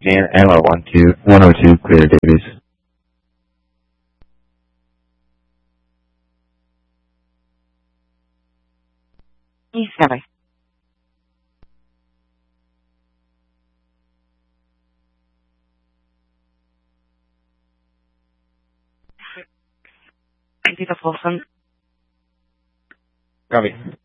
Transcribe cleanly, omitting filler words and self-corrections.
again, LR 102, clear Davies. Standby. Anita Folsom. Copy.